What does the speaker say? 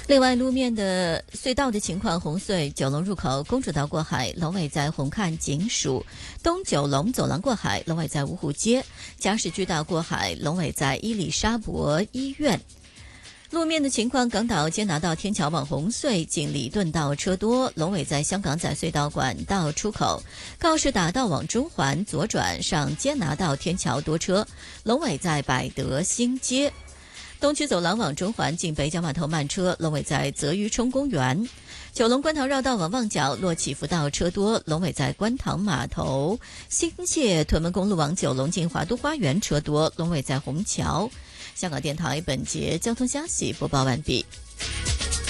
另外，路面的隧道的情况，红隧九龙入口公主道过海，龙尾在红磡警署；东九龙走廊过海，龙尾在芜湖街；加士居道过海，龙尾在伊丽莎白医院。路面的情况，港岛坚拿道天桥往红隧锦里顿道车多，龙尾在香港仔隧道管道出口；告士打道往中环左转上坚拿道天桥多车，龙尾在百德新街；东区走廊往中环进北角码头慢车，龙尾在泽余冲公园；九龙观塘绕道往旺角落起福道车多，龙尾在观塘码头；新界屯门公路往九龙进华都花园车多，龙尾在虹桥。香港电台本节交通消息播报完毕。